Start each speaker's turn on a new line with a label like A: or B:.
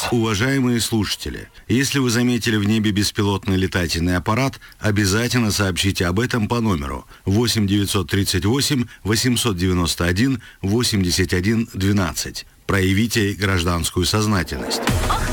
A: Уважаемые слушатели, если вы заметили в небе беспилотный летательный аппарат, обязательно сообщите об этом по номеру 8 938 891 81 12. Проявите гражданскую сознательность.